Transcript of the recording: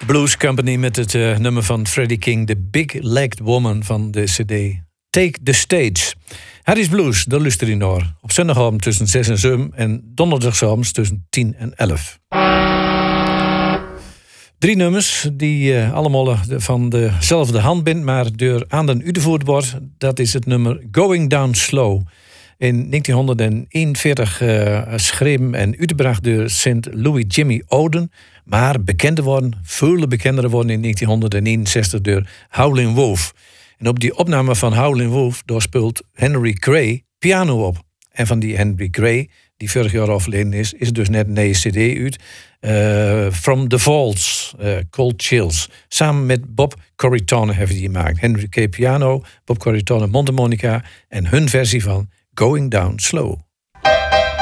Blues Company met het nummer van Freddie King, The Big-Legged Woman van de CD Take the Stage. Harry's Blues, daar luistert u naar. Op zondagavond tussen 6 en 7 en donderdagavond tussen 10 en 11. 3 nummers die allemaal van dezelfde hand zijn, maar door anderen uitgevoerd wordt. Dat is het nummer Going Down Slow. In 1941 geschreven en uitgebracht door St. Louis Jimmy Oden. Maar veel bekender worden in 1961 door Howlin' Wolf. En op die opname van Howlin' Wolf daar speelt Henry Gray piano op. En van die Henry Gray, die vorig jaar overleden is dus net een CD uit. From the Vaults, Cold Chills. Samen met Bob Corritone hebben die gemaakt. Henry Gray piano, Bob Corritone mondharmonica en hun versie van Going Down Slow.